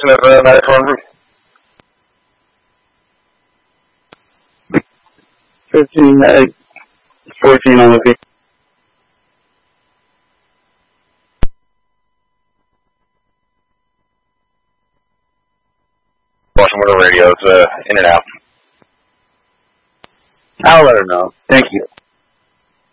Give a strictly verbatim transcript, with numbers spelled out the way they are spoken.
location of uh, nine four hundred. fifteen, uh, fourteen on the V. Washington radio, it's uh, in and out. I'll let her know. Thank you.